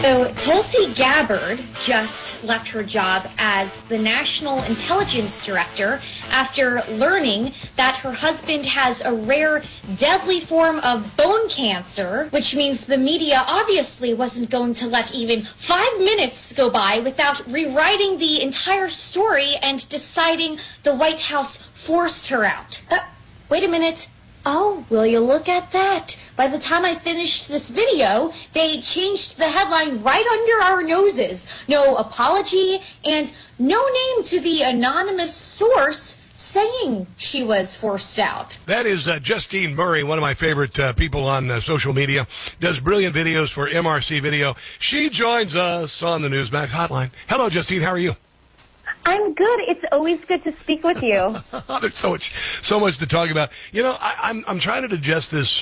So Tulsi Gabbard just left her job as the National Intelligence Director after learning that her husband has a rare, deadly form of bone cancer, which means the media obviously wasn't going to let even 5 minutes go by without rewriting the entire story and deciding the White House forced her out. Wait a minute. Oh, will you look at that? By the time I finished this video, they changed the headline right under our noses. No apology and no name to the anonymous source saying she was forced out. That is Justine Murray, one of my favorite people on social media, does brilliant videos for MRC Video. She joins us on the Newsmax hotline. Hello, Justine. How are you? I'm good. It's always good to speak with you. There's so much to talk about. You know, I'm trying to digest this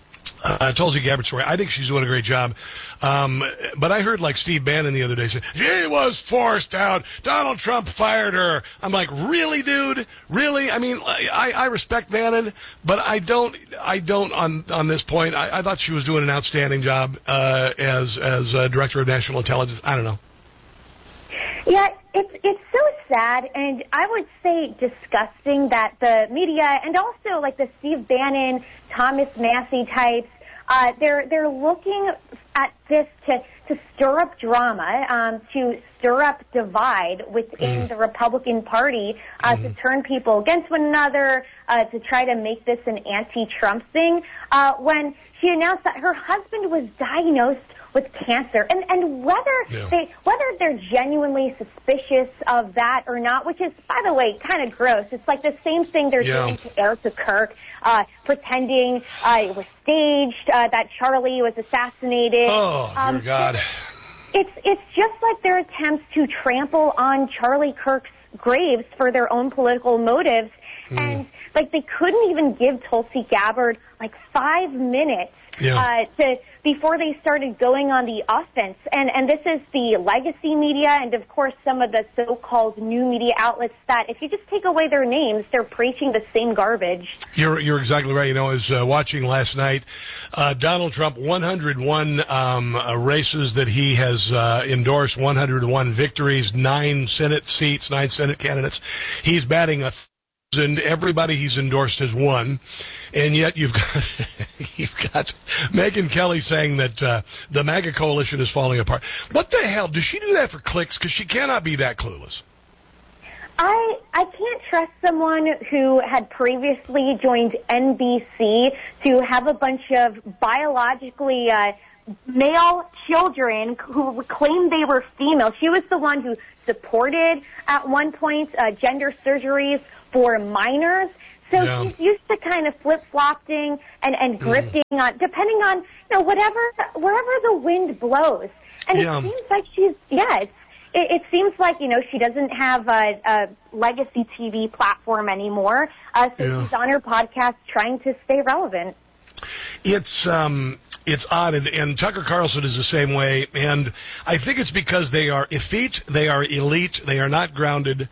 Tulsi Gabbard story. I think she's doing a great job. But I heard like Steve Bannon the other day say, she was forced out. Donald Trump fired her. I'm like, really, dude? Really? I mean, I respect Bannon, but I don't on this point. I thought she was doing an outstanding job as Director of National Intelligence. I don't know. Yeah, it's so sad, and I would say disgusting that the media and also like the Steve Bannon, Thomas Massie types, they're looking at this to stir up drama, to stir up divide within the Republican Party, to turn people against one another, to try to make this an anti-Trump thing. When she announced that her husband was diagnosed with cancer, and whether they're genuinely suspicious of that or not, which is, by the way, kind of gross. It's like the same thing they're doing to Erica Kirk, pretending it was staged, that Charlie was assassinated. Oh, dear God. It's just like their attempts to trample on Charlie Kirk's graves for their own political motives, and like they couldn't even give Tulsi Gabbard like 5 minutes before they started going on the offense. And this is the legacy media and, of course, some of the so-called new media outlets that, if you just take away their names, they're preaching the same garbage. You're exactly right. You know, I was watching last night, Donald Trump, 101 races that he has endorsed, 101 victories, 9 Senate seats, 9 Senate candidates. He's batting 1,000. Everybody he's endorsed has won. And yet you've got Megyn Kelly saying that the MAGA coalition is falling apart. What the hell? Does she do that for clicks? Because she cannot be that clueless. I can't trust someone who had previously joined NBC to have a bunch of biologically male children who claimed they were female. She was the one who supported, at one point, gender surgeries for minors. So she's used to kind of flip-flopping and grifting on, depending on, wherever the wind blows. And it seems like it seems like, she doesn't have a legacy TV platform anymore. So she's on her podcast trying to stay relevant. It's odd, and Tucker Carlson is the same way, and I think it's because they are effete, they are elite, they are not grounded.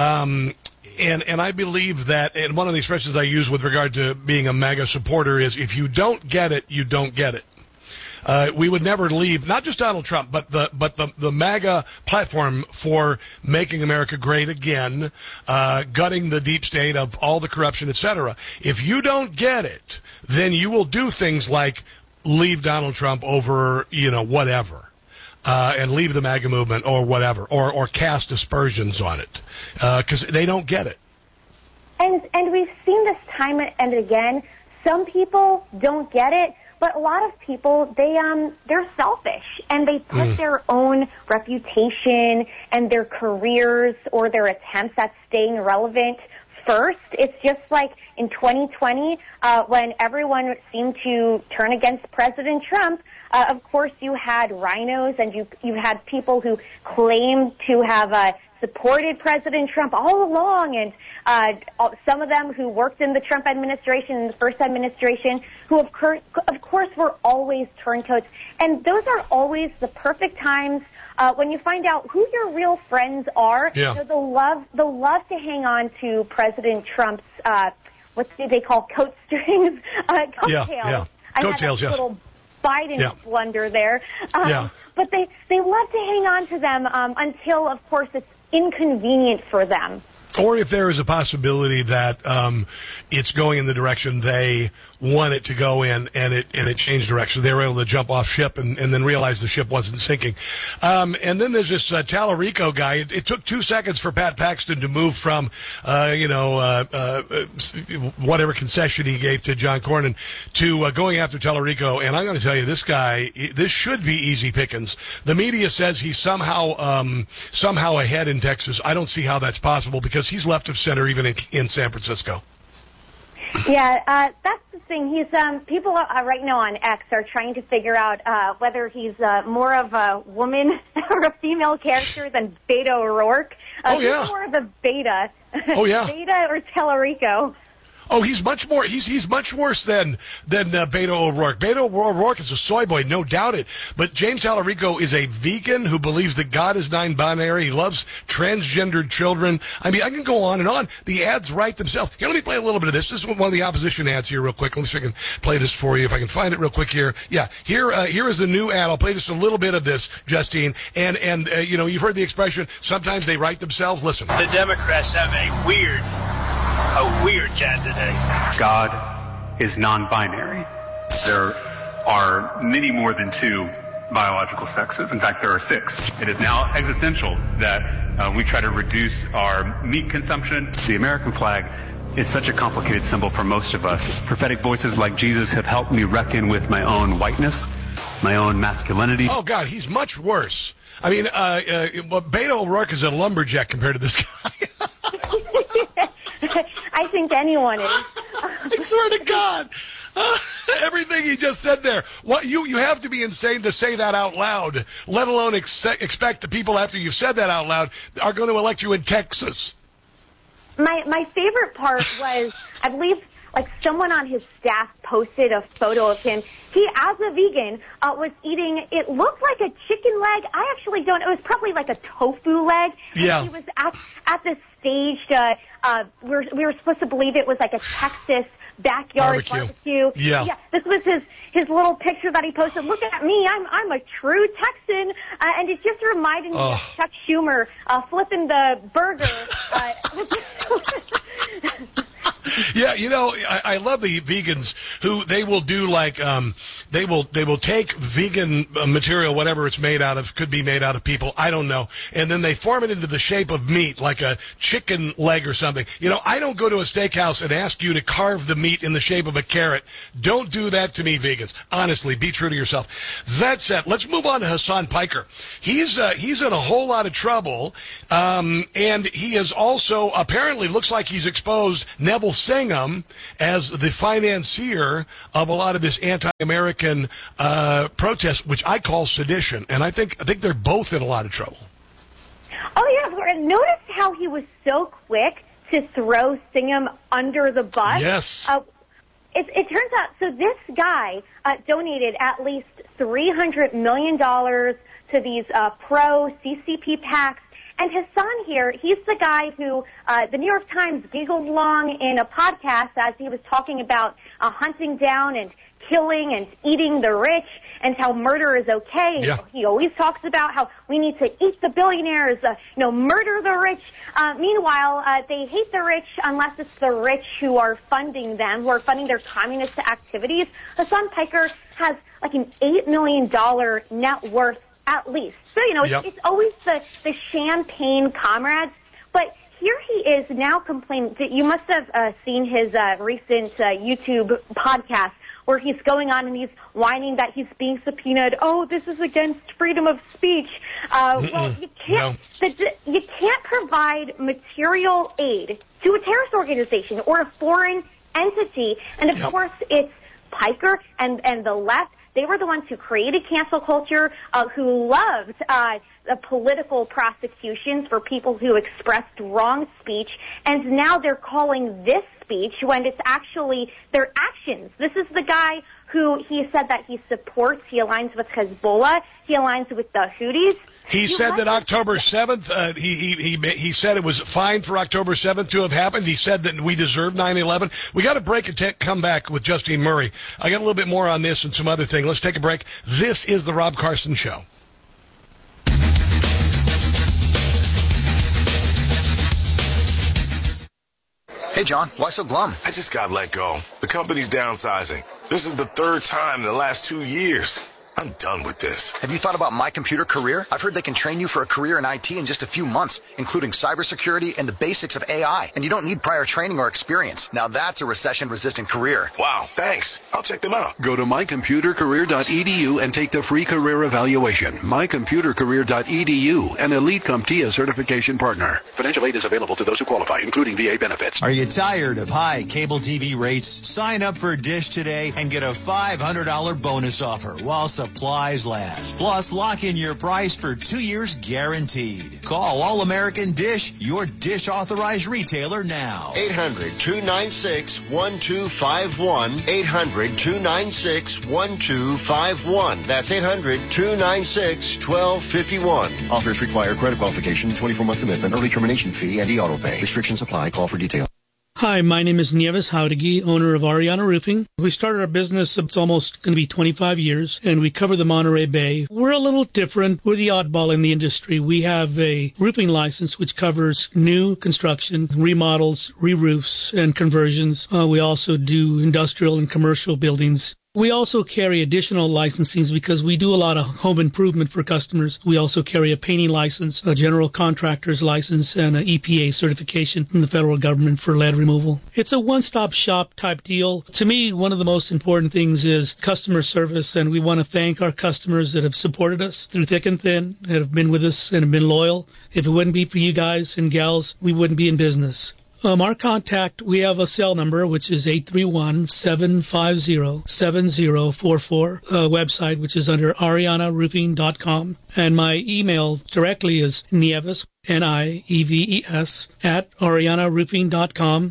And I believe that, and one of the expressions I use with regard to being a MAGA supporter is, if you don't get it, you don't get it. We would never leave, not just Donald Trump, but the MAGA platform for making America great again, gutting the deep state of all the corruption, etc. If you don't get it, then you will do things like leave Donald Trump over, whatever. And leave the MAGA movement or whatever, or cast aspersions on it, because they don't get it. And we've seen this time and again. Some people don't get it, but a lot of people, they're selfish, and they put their own reputation and their careers or their attempts at staying relevant first. It's just like in 2020, when everyone seemed to turn against President Trump. Of course, you had rhinos, and you had people who claimed to have supported President Trump all along, and some of them who worked in the Trump administration and the first administration, who of course were always turncoats. And those are always the perfect times when you find out who your real friends are. They'll love to hang on to President Trump's what do they call coat strings? Coattails. Coattails, yes. Little Biden blunder there. But they love to hang on to them until, of course, it's inconvenient for them. Or if there is a possibility that it's going in the direction they want it to go in, and it changed direction. They were able to jump off ship and then realize the ship wasn't sinking. And then there's this Tallarico guy. It took 2 seconds for Pat Paxton to move from, whatever concession he gave to John Cornyn to going after Tallarico. And I'm going to tell you, this guy, this should be easy pickings. The media says he's somehow ahead in Texas. I don't see how that's possible because he's left of center even in San Francisco. Yeah, that's the thing. He's people right now on X are trying to figure out whether he's more of a woman or a female character than Beto O'Rourke. He's more of a beta. Beta or Tallarico. Oh, he's much more. He's much worse than Beto O'Rourke. Beto O'Rourke is a soy boy, no doubt it. But James Tallarico is a vegan who believes that God is non-binary. He loves transgendered children. I mean, I can go on and on. The ads write themselves. Here, let me play a little bit of this. This is one of the opposition ads here, real quick. Let me see if I can play this for you. If I can find it real quick here. Yeah, here is the new ad. I'll play just a little bit of this, Justine. And you've heard the expression. Sometimes they write themselves. Listen. The Democrats have a weird candidate. God is non-binary. There are many more than 2 biological sexes. In fact, there are 6. It is now existential that we try to reduce our meat consumption. The American flag is such a complicated symbol for most of us. Prophetic voices like Jesus have helped me reckon with my own whiteness, my own masculinity. Oh, God, he's much worse. I mean, Beto O'Rourke is a lumberjack compared to this guy. I think anyone is. I swear to God. Everything he just said there. What you have to be insane to say that out loud, let alone expect the people after you've said that out loud are going to elect you in Texas. My favorite part was, I believe, like someone on his staff posted a photo of him. He, as a vegan, was eating, it looked like a chicken leg. I actually don't, it was probably like a tofu leg. Yeah. And he was at this staged, we were supposed to believe it was like a Texas backyard barbecue. Yeah. This was his little picture that he posted. Look at me, I'm a true Texan. And it just reminded me of Chuck Schumer flipping the burger. Yeah, I love the vegans who they will do like they will take vegan material, whatever it's made out of, could be made out of people, I don't know, and then they form it into the shape of meat, like a chicken leg or something. I don't go to a steakhouse and ask you to carve the meat in the shape of a carrot. Don't do that to me, vegans. Honestly, be true to yourself. That said, let's move on to Hasan Piker. He's in a whole lot of trouble, and he is also apparently looks like he's exposed Neville Singham as the financier of a lot of this anti-American protest, which I call sedition, and I think they're both in a lot of trouble. Oh yeah, notice how he was so quick to throw Singham under the bus. Yes. It turns out, so this guy donated at least $300 million to these pro-CCP PACs. And Hasan here, he's the guy who the New York Times giggled along in a podcast as he was talking about hunting down and killing and eating the rich and how murder is okay. Yeah. He always talks about how we need to eat the billionaires, murder the rich. Meanwhile, they hate the rich unless it's the rich who are funding them, who are funding their communist activities. Hasan Piker has like an $8 million net worth at least. So, it's always the champagne comrades. But here he is now complaining. You must have seen his recent YouTube podcast where he's going on and he's whining that he's being subpoenaed. Oh, this is against freedom of speech. Well, you can't provide material aid to a terrorist organization or a foreign entity. And of course, it's Piker and the left. They were the ones who created cancel culture, who loved the political prosecutions for people who expressed wrong speech, and now they're calling this speech when it's actually their actions. This is the guy who he said that he supports. He aligns with Hezbollah. He aligns with the Houthis. He said that October 7th, he said it was fine for October 7th to have happened. He said that we deserve 9/11. We got to break and come back with Justine Murray. I got a little bit more on this and some other things. Let's take a break. This is the Rob Carson Show. Hey, John, why so glum? I just got let go. The company's downsizing. This is the third time in the last 2 years. I'm done with this. Have you thought about My Computer Career? I've heard they can train you for a career in IT in just a few months, including cybersecurity and the basics of AI. And you don't need prior training or experience. Now that's a recession-resistant career. Wow, thanks. I'll check them out. Go to mycomputercareer.edu and take the free career evaluation. mycomputercareer.edu, an Elite CompTIA certification partner. Financial aid is available to those who qualify, including VA benefits. Are you tired of high cable TV rates? Sign up for Dish today and get a $500 bonus offer while supplies last. Plus, lock in your price for 2 years guaranteed. Call All-American Dish, your Dish authorized retailer now. 800-296-1251. 800-296-1251. That's 800-296-1251. Offers require credit qualification, 24-month commitment, early termination fee, and e-auto pay. Restrictions apply. Call for details. Hi, my name is Nieves Jauregui, owner of Ariana Roofing. We started our business, it's almost going to be 25 years, and we cover the Monterey Bay. We're a little different. We're the oddball in the industry. We have a roofing license which covers new construction, remodels, re-roofs, and conversions. We also do industrial and commercial buildings. We also carry additional licensings because we do a lot of home improvement for customers. We also carry a painting license, a general contractor's license, and an EPA certification from the federal government for lead removal. It's a one-stop shop type deal. To me, one of the most important things is customer service, and we want to thank our customers that have supported us through thick and thin, that have been with us and have been loyal. If it wouldn't be for you guys and gals, we wouldn't be in business. Our contact, we have a cell number, which is 831-750-7044, website, which is under arianaroofing.com. And my email directly is Nieves, Nieves, @arianaroofing.com.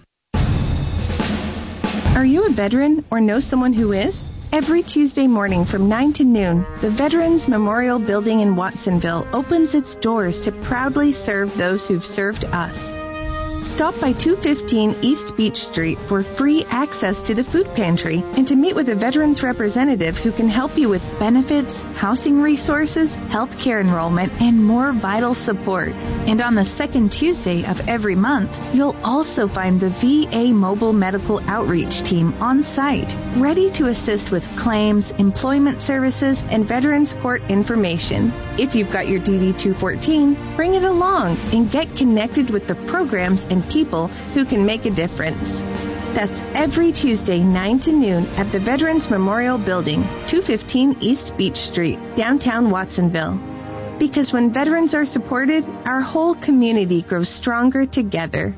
Are you a veteran or know someone who is? Every Tuesday morning from 9 to noon, the Veterans Memorial Building in Watsonville opens its doors to proudly serve those who've served us. Stop by 215 East Beach Street for free access to the food pantry and to meet with a veterans representative who can help you with benefits, housing resources, health care enrollment, and more vital support. And on the second Tuesday of every month, you'll also find the VA Mobile Medical Outreach Team on site, ready to assist with claims, employment services, and Veterans Court information. If you've got your DD-214, bring it along and get connected with the programs and people who can make a difference. That's every Tuesday, 9 to noon at the Veterans Memorial Building, 215 East Beach Street, downtown Watsonville. Because when veterans are supported, our whole community grows stronger together.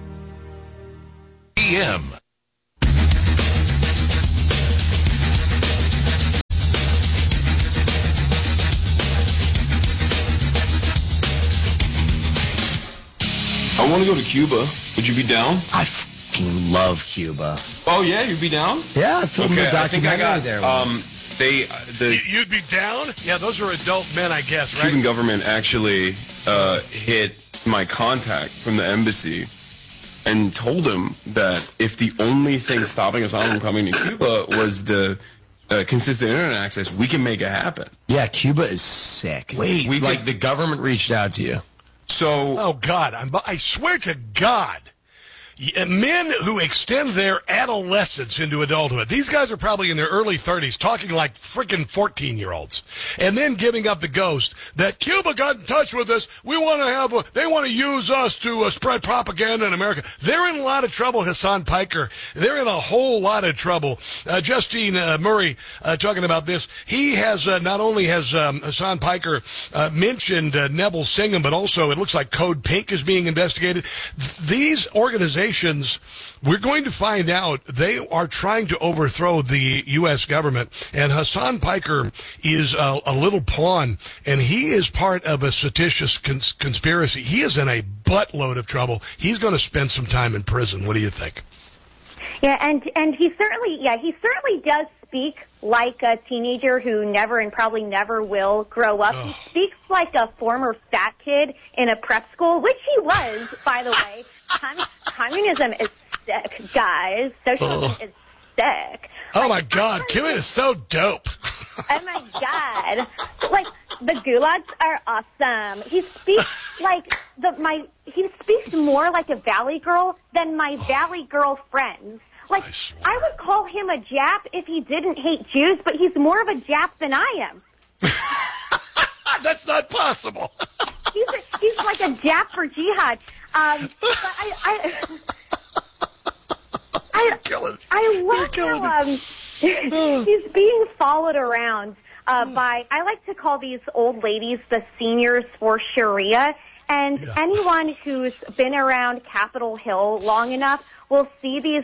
PM. I want to go to Cuba. Would you be down? I fucking love Cuba. Oh yeah, you'd be down? Yeah, I filmed a documentary there. You'd be down? Yeah, those are adult men, I guess, right? Cuban government actually hit my contact from the embassy and told him that if the only thing stopping us from coming to Cuba was the consistent internet access, we can make it happen. Yeah, Cuba is sick. Wait, the government reached out to you. So, oh God, I swear to God, men who extend their adolescence into adulthood. These guys are probably in their early 30s, talking like freaking 14-year-olds, and then giving up the ghost that Cuba got in touch with us. We want to have they want to use us to spread propaganda in America. They're in a lot of trouble, Hassan Piker. They're in a whole lot of trouble. Justine Murray talking about this. He has not only has Hassan Piker mentioned Neville Singham, but also it looks like Code Pink is being investigated. These organizations, we're going to find out, they are trying to overthrow the U.S. government, and Hassan Piker is a little pawn, and he is part of a seditious conspiracy. He is in a buttload of trouble. He's going to spend some time in prison. What do you think? Yeah, and he certainly does speak like a teenager who never and probably never will grow up. He speaks like a former fat kid in a prep school, which he was, by the way. Communism is sick, guys. Socialism is sick. Oh, my God. Kim is so dope. Oh, my God. Like, the gulags are awesome. He speaks like he speaks more like a Valley girl than my Valley girl friends. Like, I would call him a Jap if he didn't hate Jews, but he's more of a Jap than I am. That's not possible. He's like a Jap for jihad. But I love how he's being followed around by, I like to call these old ladies the seniors for Sharia. And anyone who's been around Capitol Hill long enough will see these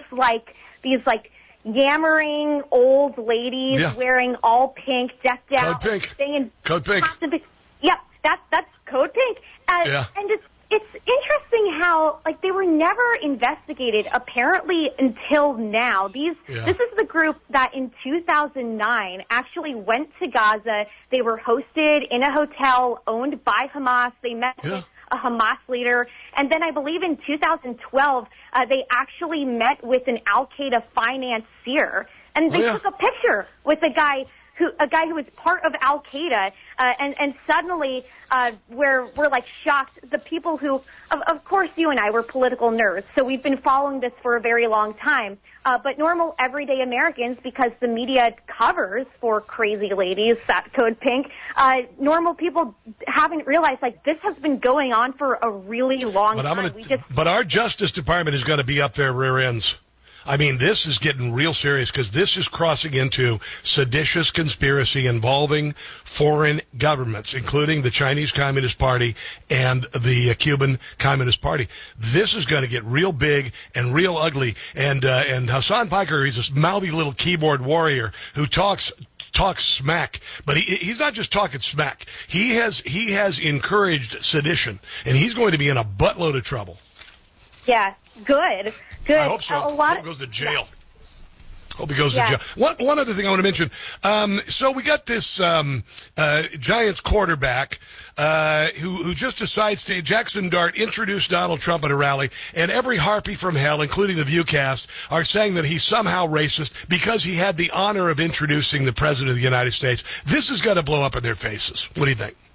yammering old ladies wearing all pink, decked out. Code Pink. Yep, that's Code Pink. And it's interesting how, like, they were never investigated, apparently, until now. This is the group that in 2009 actually went to Gaza. They were hosted in a hotel owned by Hamas. They met with a Hamas leader. And then I believe in 2012, they actually met with an Al-Qaeda financier. And they took a picture with a guy who was part of Al-Qaeda, and suddenly we're like shocked. The people who, of course, you and I were political nerds, so we've been following this for a very long time. But normal, everyday Americans, because the media covers for crazy ladies, that Code Pink, normal people haven't realized, like, this has been going on for a really long time. But our Justice Department is going to be up their rear ends. I mean, this is getting real serious because this is crossing into seditious conspiracy involving foreign governments, including the Chinese Communist Party and the Cuban Communist Party. This is going to get real big and real ugly. And Hassan Piker, he's a mouthy little keyboard warrior who talks smack, but he's not just talking smack. He has encouraged sedition, and he's going to be in a buttload of trouble. Yeah, good. I hope so. Hope he goes to jail. Hope he goes to jail. One other thing I want to mention. So we got this Giants quarterback who just decides to, Jackson Dart, introduce Donald Trump at a rally, and every harpy from hell, including the Viewcast, are saying that he's somehow racist because he had the honor of introducing the President of the United States. This is going to blow up in their faces. What do you think?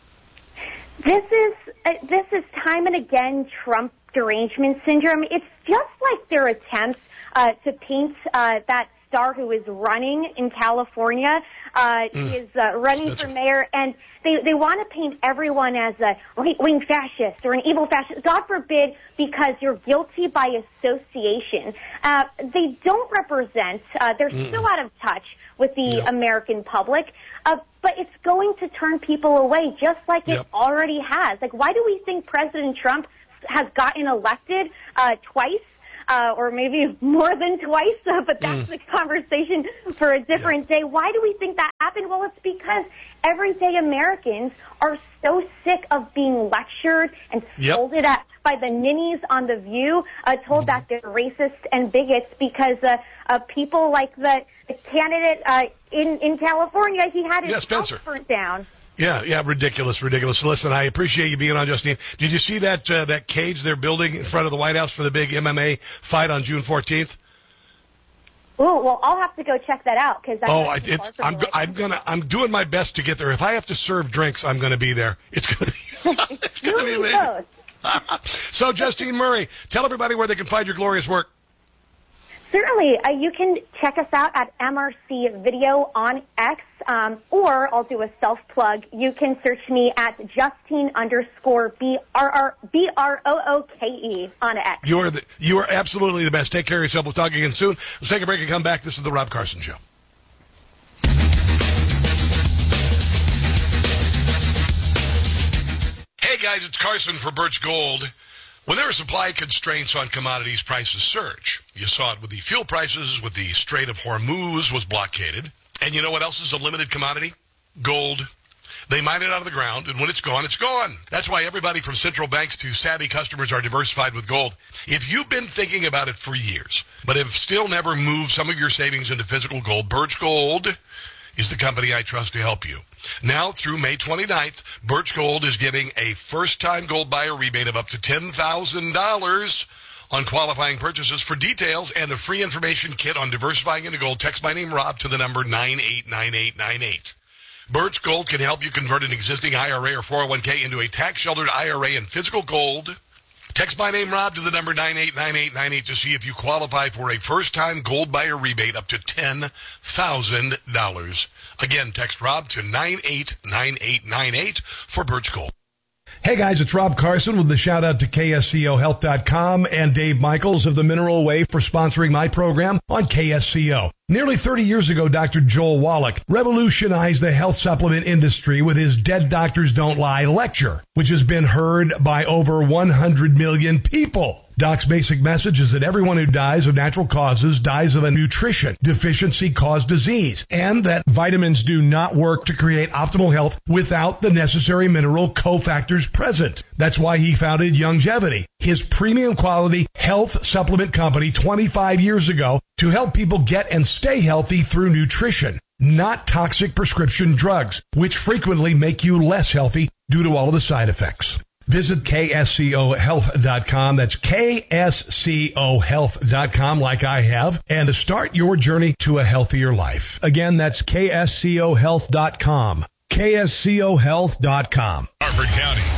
This is time and again Trump derangement syndrome. It's just like their attempts to paint that star who is running in California. He is running for mayor, and they want to paint everyone as a right-wing fascist or an evil fascist. God forbid, because you're guilty by association. They don't represent, they're still out of touch with the American public, but it's going to turn people away just like it already has. Like, why do we think President Trump has gotten elected twice? Or maybe more than twice, but that's the conversation for a different day. Why do we think that happened? Well, it's because everyday Americans are so sick of being lectured and scolded at by the ninnies on The View, told that they're racist and bigots because people like the candidate in California, he had his house burnt down. Yeah, ridiculous. Listen, I appreciate you being on, Justine. Did you see that cage they're building in front of the White House for the big MMA fight on June 14th? Oh, well, I'll have to go check that out because I'm doing my best to get there. If I have to serve drinks, I'm going to be there. It's going to be amazing. So, Justine Murray, tell everybody where they can find your glorious work. Certainly. You can check us out at MRC Video on X, or I'll do a self-plug. You can search me at Justine_BROOKE on X. You are absolutely the best. Take care of yourself. We'll talk again soon. Let's take a break and come back. This is The Rob Carson Show. Hey, guys, it's Carson for Birch Gold. When there are supply constraints on commodities, prices surge. You saw it with the fuel prices, with the Strait of Hormuz was blockaded. And you know what else is a limited commodity? Gold. They mine it out of the ground, and when it's gone, it's gone. That's why everybody from central banks to savvy customers are diversified with gold. If you've been thinking about it for years, but have still never moved some of your savings into physical gold, Birch Gold is the company I trust to help you. Now, through May 29th, Birch Gold is giving a first-time gold buyer rebate of up to $10,000 on qualifying purchases. For details and a free information kit on diversifying into gold, text my name, Rob, to the number 989898. Birch Gold can help you convert an existing IRA or 401k into a tax-sheltered IRA in physical gold. Text my name, Rob, to the number 989898 to see if you qualify for a first-time gold buyer rebate up to $10,000. Again, text Rob to 989898 for Birch Gold. Hey guys, it's Rob Carson with the shout out to KSCOHealth.com and Dave Michaels of the Mineral Way for sponsoring my program on KSCO. Nearly 30 years ago, Dr. Joel Wallach revolutionized the health supplement industry with his Dead Doctors Don't Lie lecture, which has been heard by over 100 million people. Doc's basic message is that everyone who dies of natural causes dies of a nutrition deficiency caused disease, and that vitamins do not work to create optimal health without the necessary mineral cofactors present. That's why he founded Youngevity, his premium quality health supplement company 25 years ago, to help people get and stay healthy through nutrition, not toxic prescription drugs, which frequently make you less healthy due to all of the side effects. Visit KSCOHealth.com. That's KSCOHealth.com, like I have, and to start your journey to a healthier life. Again, that's KSCOHealth.com. KSCOHealth.com. Harford County